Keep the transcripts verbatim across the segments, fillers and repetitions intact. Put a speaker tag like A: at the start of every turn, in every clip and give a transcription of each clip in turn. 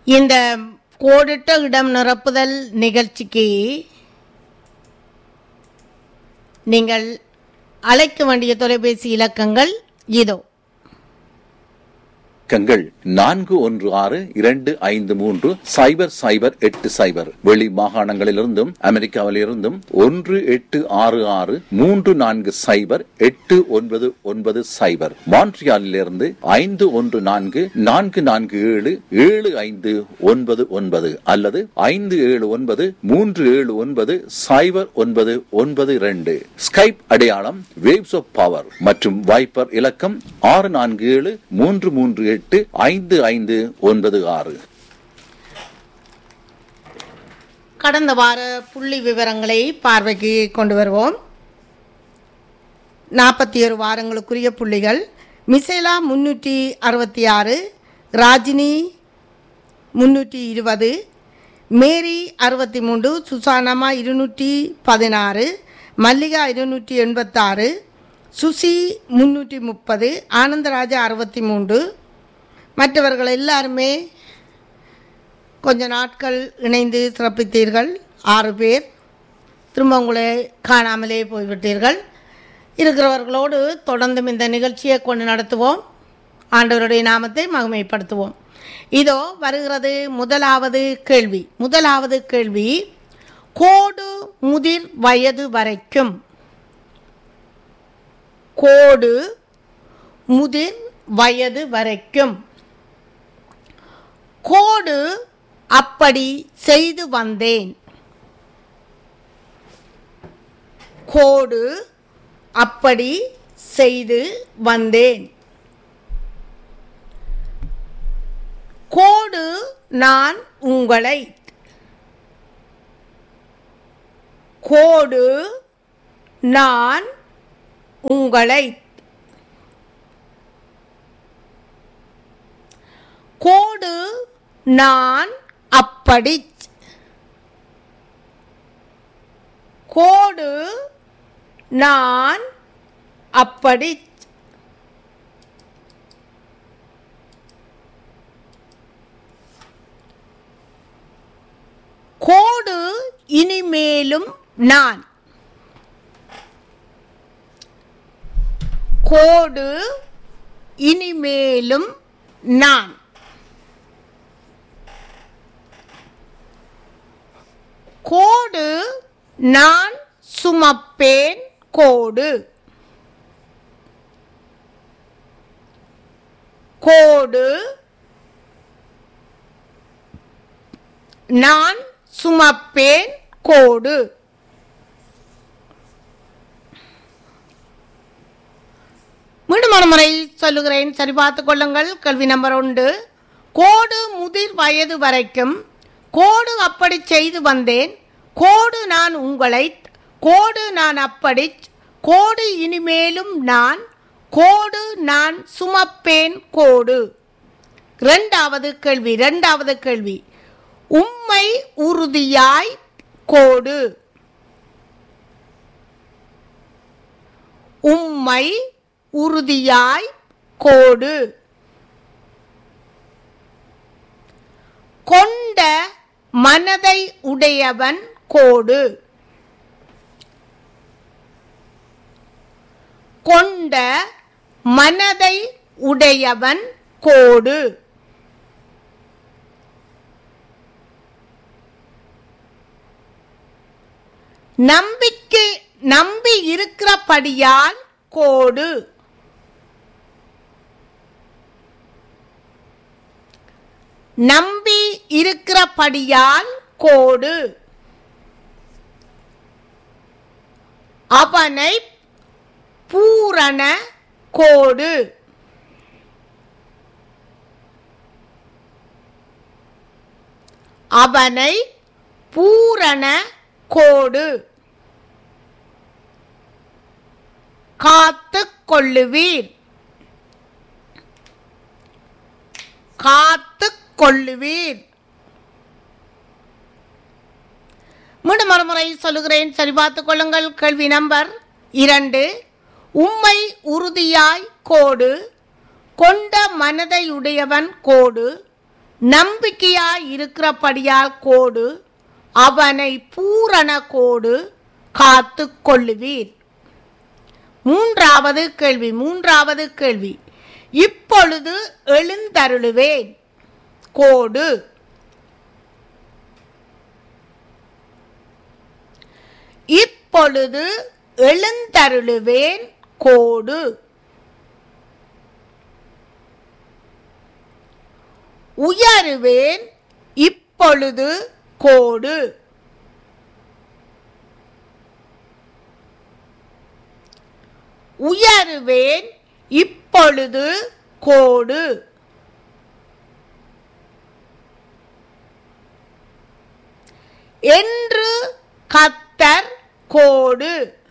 A: இந்த கோடிட்ட இடம் நிரப்புதல் நிகழ்ச்சிக்கு நீங்கள் அழைக்க வேண்டிய தொலைபேசி இலக்கங்கள் இதோ.
B: கங்கள் நான்கு ஒன்று ஆறு இரண்டு ஐந்து மூன்று சைபர் சைபர் எட்டு சைபர். வெளி மாகாணங்களிலிருந்தும் அமெரிக்காவிலிருந்தும் ஒன்று எட்டு ஆறு ஆறு மூன்று நான்கு சைபர் எட்டு ஒன்பது ஒன்பது சைபர். மான்ட்ரியாலிலிருந்து ஐந்து ஒன்று நான்கு நான்கு நான்கு ஏழு ஏழு ஐந்து ஒன்பது ஒன்பது அல்லது ஐந்து ஏழு ஒன்பது மூன்று ஏழு ஒன்பது சைபர் ஒன்பது ஒன்பது இரண்டு. ஸ்கைப் அடையாளம் வேவ்ஸ் ஆஃப் பவர் மற்றும் வைப்பர் இலக்கம் ஆறு நான்கு ஏழு மூன்று மூன்று எட்டு ஐந்து ஐந்து ஒன்பது ஆறு.
A: கடந்த வார புள்ளி விவரங்களை பார்வைக்கு கொண்டு வருவோம். நாற்பத்தி ஏழு வாரங்களுக்குரிய புள்ளிகள்: மிசேலா முன்னூற்றி அறுபத்தி ஆறு, ராஜினி முன்னூற்றி இருபது, மேரி அறுபத்தி மூன்று, சுசானம்மா இருநூற்றி பதினாறு, மல்லிகா இருநூற்றி எண்பத்தாறு, சுசி முன்னூற்றி முப்பது, ஆனந்தராஜா அறுபத்தி மூன்று. மற்றவர்கள் எல்லாருமே கொஞ்ச நாட்கள் இணைந்து சிறப்பித்தீர்கள். ஆறு பேர் திரும்ப உங்களை காணாமலே போய்விட்டீர்கள். இருக்கிறவர்களோடு தொடர்ந்தும் இந்த நிகழ்ச்சியை கொண்டு நடத்துவோம். ஆண்டவருடைய நாமத்தை மகிமைப்படுத்துவோம். இதோ வருகிறது முதலாவது கேள்வி. முதலாவது கேள்வி: கோடு முதிர் வயது வரைக்கும். கோடு முதிர் வயது வரைக்கும். கோடு அப்படி செய்து வந்தேன். கோடு அப்படி செய்து வந்தேன். கோடு நான் உங்களை. கோடு நான் உங்களை. கோடு நான் அப்படி. கோடு நான் அப்படி. கோடு இனிமேலும் நான். கோடு இனிமேலும் நான். கோடு நான் சுமப்பேன். கோடு. கோடு நான் சுமப்பேன். கோடு. மீண்டும் ஒரு முறை சொல்லுகிறேன், சரி பார்த்துக் கொள்ளுங்கள். கேள்வி நம்பர் ஒன்று: கோடு முதிர் வயது வரைக்கும். கோடு அப்படி செய்து வந்தேன். கோடு நான் உங்களை. கோடு நான் அப்படி. கோடு இனிமேலும் நான். கோடு நான் சுமப்பேன். கோடு. இரண்டாவது கேள்வி. இரண்டாவது கேள்வி: உம்மை உறுதியாய். கோடு. உம்மை உறுதியாய். கோடு. கொண்ட மனதை உடையவன். கோடு. கொண்ட மனதை உடையவன். கோடு. நம்பிக்கை நம்பி இருக்கிறபடியால். கோடு. நம்பி இருக்கிறபடியால். கோடு. அவனை பூரண. கோடு. அவனை பூரண. கோடு. காத்துக் கொள்ளுவீர். காத்துக் கொள்ளுவீர். மீண்டும் மறுமுறை சொல்லுகிறேன், சரி பார்த்துக் கொள்ளுங்கள். கேள்வி நம்பர் இரண்டு: உம்மை உறுதியாய். கோடு. கொண்ட மனதையுடையவன். கோடு. நம்பிக்கையாய் இருக்கிறபடியால் கோடு, அவனை பூரண கோடு காத்து கொள்ளுவீர். மூன்றாவது கேள்வி மூன்றாவது கேள்வி இப்பொழுது எழுந்தருளுவேன் கோடு. இப்பொழுது எழுந்தருளுவேன் கோடு. உயருவேன் இப்பொழுது கோடு. உயருவேன் இப்பொழுது கோடு. என்று கர்த்தர் கோடு.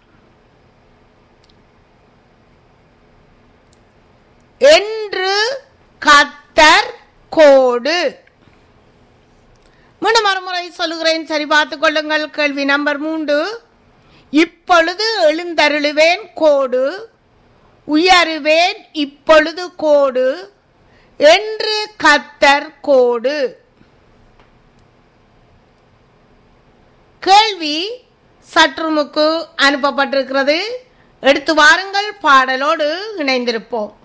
A: என்று கர்த்தர் கோடு. மீண்டும் மறுமுறை சொல்லுகிறேன், சரி பார்த்துக் கொள்ளுங்கள். கேள்வி நம்பர் மூன்று. இப்பொழுது எழுந்தருளுவேன் கோடு, உயருவேன் இப்பொழுது கோடு, என்று கர்த்தர் கோடு. கேள்வி சற்றுமுக்கு அனுப்பப்பட்டிருக்கிறது. எடுத்து வாருங்கள், பாடலோடு இணைந்திருப்போம்.